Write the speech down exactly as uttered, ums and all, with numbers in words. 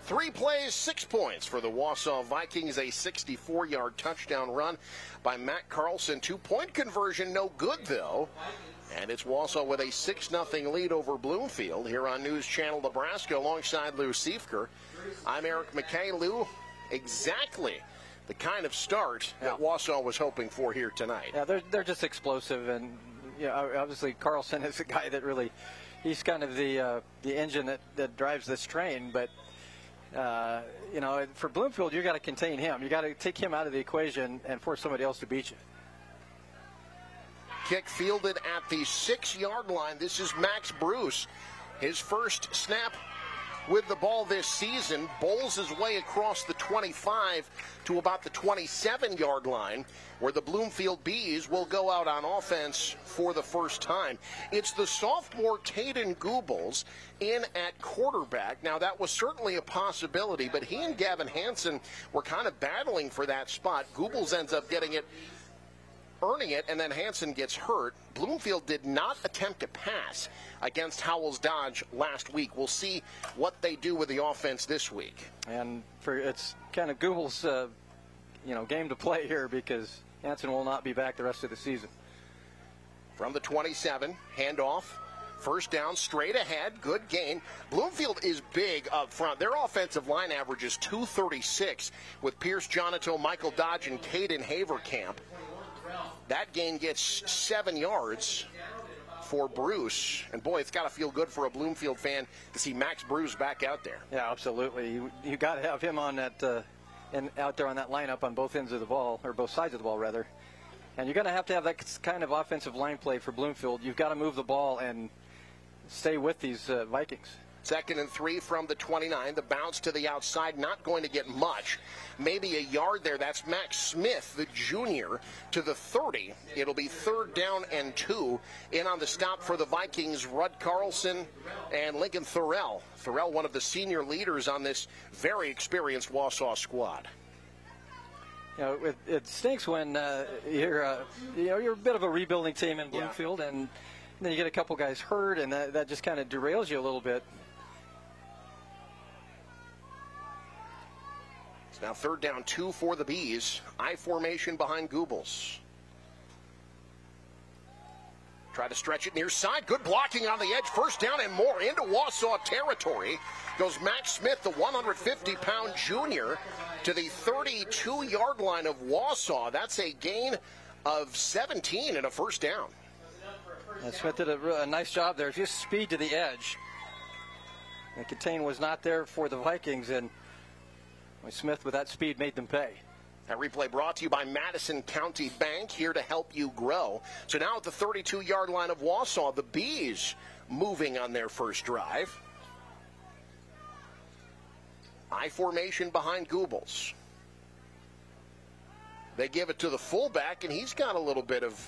Three plays, six points for the Wausau Vikings. A sixty-four yard touchdown run by Matt Carlson. Two-point conversion, no good, though. And it's Wausau with a six nothing lead over Bloomfield here on News Channel Nebraska alongside Lou Siefker. I'm Eric McKay. Lou, exactly the kind of start that yeah. Wausau was hoping for here tonight. Yeah, they're, they're just explosive. And you know, obviously Carlson is a guy that really, he's kind of the, uh, the engine that, that drives this train. But Uh, you know, for Bloomfield, you got to contain him. You got to take him out of the equation and force somebody else to beat you. Kick fielded at the six yard line. This is Max Bruce. His first snap with the ball this season. Bowls his way across the twenty-five to about the twenty-seven yard line, where the Bloomfield Bees will go out on offense for the first time. It's the sophomore Caden Goebbels in at quarterback. Now, that was certainly a possibility, but he and Gavin Hansen were kind of battling for that spot. Goebbels ends up getting it, earning it, and then Hansen gets hurt. Bloomfield did not attempt to pass against Howells Dodge last week. We'll see what they do with the offense this week. And for it's kind of Goebbels' uh, you know, game to play here, because Hansen will not be back the rest of the season. From the twenty-seven, handoff. First down, straight ahead, good gain. Bloomfield is big up front. Their offensive line averages two thirty-six with Pierce Jonato, Michael Dodge, and Caden Haverkamp. That gain gets seven yards for Bruce. And boy, it's got to feel good for a Bloomfield fan to see Max Bruce back out there. Yeah, absolutely. You, you got to have him on that, uh, and out there on that lineup on both ends of the ball, or both sides of the ball, rather. And you're going to have to have that kind of offensive line play for Bloomfield. You've got to move the ball and stay with these uh, Vikings. Second and three from the twenty-nine. The bounce to the outside, not going to get much. Maybe a yard there. That's Max Smith, the junior, to the thirty. It'll be third down and two. In on the stop for the Vikings, Rudd Carlson and Lincoln Thorell. Thorell, one of the senior leaders on this very experienced Wausau squad. You know, it, it stinks when uh, you're, uh, you know, you're a bit of a rebuilding team in Bloomfield, yeah. and then you get a couple guys hurt, and that, that just kind of derails you a little bit. It's now third down two for the Bees. I formation behind Goebbels. Try to stretch it near side. Good blocking on the edge. First down and more into Wausau territory. Goes Max Smith, the one hundred fifty pound junior, to the thirty-two yard line of Wausau. That's a gain of seventeen and a first down. And Smith did a, a nice job there. Just speed to the edge. And contain was not there for the Vikings, and Smith with that speed made them pay. That replay brought to you by Madison County Bank, here to help you grow. So now at the thirty-two yard line of Wausau, the Bees moving on their first drive. I formation behind Goebbels. They give it to the fullback, and he's got a little bit of